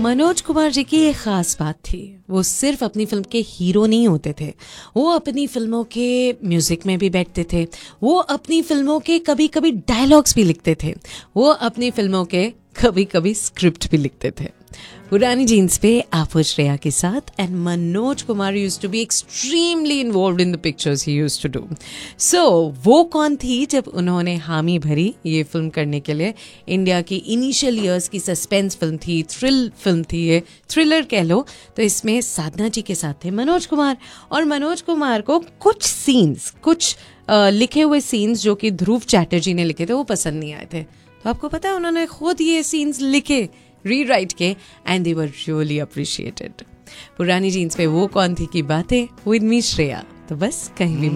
मनोज कुमार जी की एक खास बात थी, वो सिर्फ अपनी फिल्म के हीरो नहीं होते थे, वो अपनी फिल्मों के म्यूजिक में भी बैठते थे, वो अपनी फिल्मों के कभी कभी डायलॉग्स भी लिखते थे, वो अपनी फिल्मों के कभी कभी स्क्रिप्ट भी लिखते थे। पुरानी जीन्स पे आप श्रेया के साथ and Manoj Kumar used to be extremely involved in the pictures he used to do. सो वो कौन थी जब उन्होंने हामी भरी ये फिल्म करने के लिए? इंडिया की इनिशियल ईयर्स की सस्पेंस फिल्म थी, थ्रिल फिल्म थी, ये थ्रिलर कह लो। तो इसमें साधना जी के साथ थे मनोज कुमार, और मनोज कुमार को कुछ सीन्स, कुछ लिखे हुए सीन्स जो कि ध्रुव चैटर्जी ने लिखे थे वो पसंद नहीं आए थे। तो आपको पता है उन्होंने खुद ये सीन्स लिखे, रीराइट के, and they were really appreciated. पुरानी जीन्स पे वो कौन थी की बातें विद मी श्रेया। तो बस कहीं भी